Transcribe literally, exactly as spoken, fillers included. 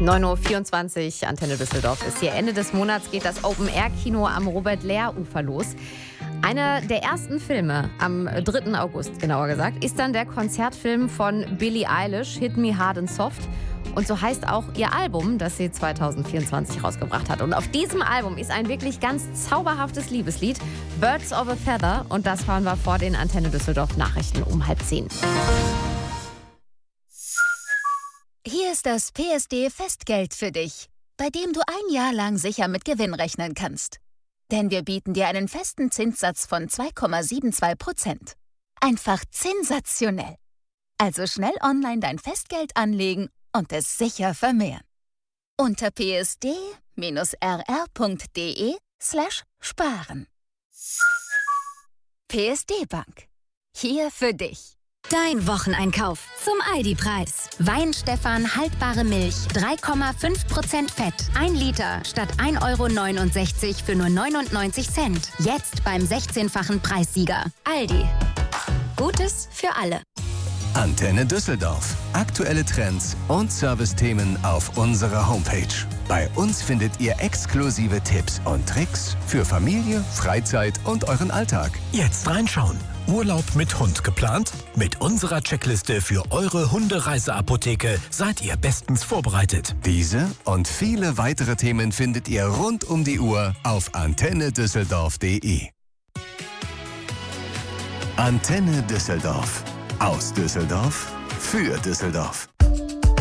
neun Uhr vierundzwanzig, Antenne Düsseldorf ist hier. Ende des Monats geht das Open-Air-Kino am Robert-Lehr-Ufer los. Einer der ersten Filme, am dritten August genauer gesagt, ist dann der Konzertfilm von Billie Eilish, Hit Me Hard and Soft. Und so heißt auch ihr Album, das sie zwanzig vierundzwanzig rausgebracht hat. Und auf diesem Album ist ein wirklich ganz zauberhaftes Liebeslied, Birds of a Feather. Und das hören wir vor den Antenne Düsseldorf Nachrichten um halb zehn. Hier ist das P S D-Festgeld für dich, bei dem du ein Jahr lang sicher mit Gewinn rechnen kannst. Denn wir bieten dir einen festen Zinssatz von zwei Komma zweiundsiebzig Prozent. Einfach sensationell. Also schnell online dein Festgeld anlegen und es sicher vermehren. Unter psd-rr.de slash sparen. P S D Bank. Hier für dich. Dein Wocheneinkauf zum Aldi-Preis. Weinstefan haltbare Milch, drei Komma fünf Prozent Fett. ein Liter statt ein Euro neunundsechzig für nur neunundneunzig Cent. Jetzt beim sechzehnfachen Preissieger. Aldi. Gutes für alle. Antenne Düsseldorf. Aktuelle Trends und Servicethemen auf unserer Homepage. Bei uns findet ihr exklusive Tipps und Tricks für Familie, Freizeit und euren Alltag. Jetzt reinschauen. Urlaub mit Hund geplant? Mit unserer Checkliste für eure Hundereiseapotheke seid ihr bestens vorbereitet. Diese und viele weitere Themen findet ihr rund um die Uhr auf antenne düsseldorf punkt de. Antenne Düsseldorf. Aus Düsseldorf für Düsseldorf.